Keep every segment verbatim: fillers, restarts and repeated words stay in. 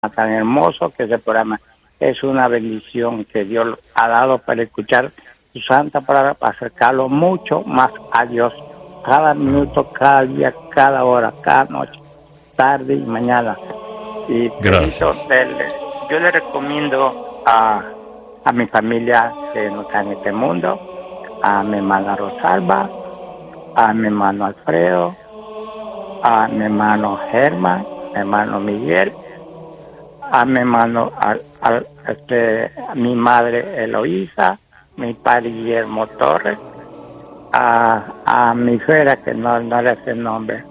tan hermoso que ese programa es una bendición que Dios ha dado para escuchar su santa palabra, para acercarlo mucho más a Dios, cada minuto, cada día, cada hora, cada noche, tarde y mañana. Y gracias. Perito, yo le recomiendo a, a mi familia que no está en este mundo, a mi hermana Rosalba, a mi hermano Alfredo, a mi hermano Germán, mi hermano Miguel, a mi hermano, a, a, este, a mi madre Eloísa, mi padre Guillermo Torres, a, a mi suegra, que no, no le sé el nombre,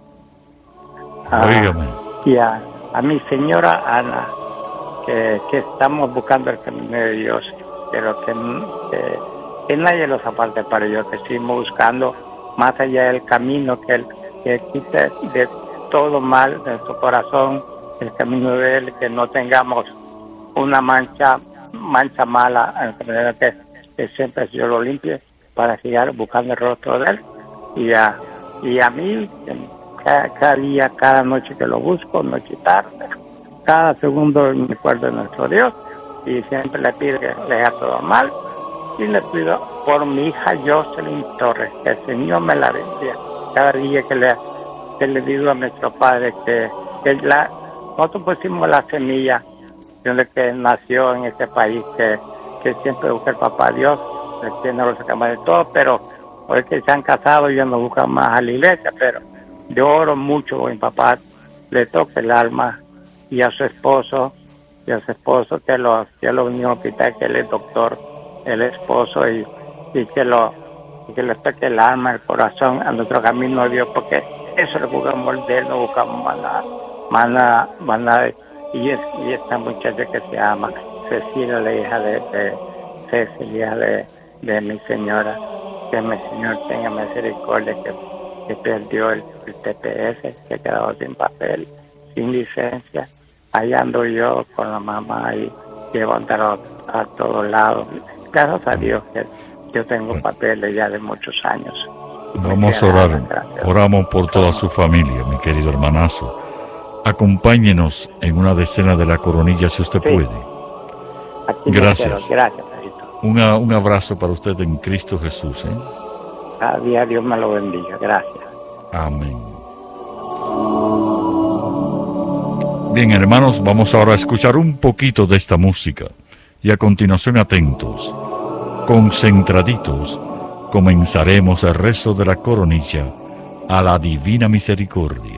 a, y a, a mi señora Ana, que, que estamos buscando el camino de Dios, pero que, que, que nadie los aparte para ellos, que seguimos buscando más allá del camino que Él que quite de todo mal de nuestro corazón, el camino de Él, que no tengamos una mancha mancha mala, que, que siempre Dios lo limpie, para seguir buscando el rostro de Él. Y a, y a mí, cada, cada día, cada noche que lo busco, noche y tarde, cada segundo me acuerdo de nuestro Dios, y siempre le pido que le haga todo mal, y le pido por mi hija Jocelyn Torres, que el Señor me la bendiga cada día, que le, que le digo a nuestro Padre que, que la, nosotros pusimos la semilla de que nació en este país, que, que siempre busca el papá Dios, que no lo sacamos de todo, pero hoy que se han casado ya no buscan más a la iglesia, pero yo oro mucho con mi papá, le toque el alma, y a su esposo, y a su esposo que lo, que lo unió al hospital, que él es doctor, el esposo, y, y que lo y que le toque el alma, el corazón a nuestro camino de Dios, porque eso lo buscamos de Él, no buscamos más nada, más nada, más nada. Y, es, y esta muchacha que se llama Cecilia, la hija de, de Cecilia, de, de mi señora, que mi Señor tenga misericordia, que, que perdió el, el T P S, que ha quedado sin papel, sin licencia. Allá ando yo con la mamá y llevándolo a, a todos lados. Gracias a Dios que yo tengo papeles ya de muchos años. Vamos a orar. Oramos por toda su familia, mi querido hermanazo. Acompáñenos en una decena de la coronilla si usted sí. puede. Aquí gracias. Gracias, Una, un abrazo para usted en Cristo Jesús. ¿eh? Cada día Dios me lo bendiga. Gracias. Amén. Bien, hermanos, vamos ahora a escuchar un poquito de esta música. Y a continuación, atentos, concentraditos, comenzaremos el rezo de la coronilla a la Divina Misericordia.